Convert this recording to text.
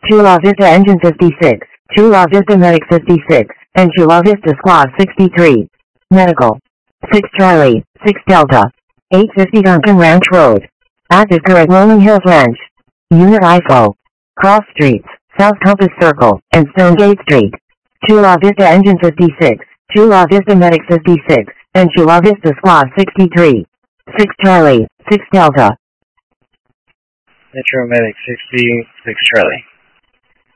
Chula Vista Engine 56, Chula Vista Medic 56, and Chula Vista Squad 63. Medical. 6 Charlie, 6 Delta. 850 Duncan Ranch Road. Active crew at Rolling Hills Ranch. Unit IFO. Cross Streets, South Compass Circle, and Stonegate Street. Chula Vista Engine 56, Chula Vista Medic 56, and Chula Vista Squad 63. 6 Charlie, 6 Delta. Metro Medic 66 Charlie.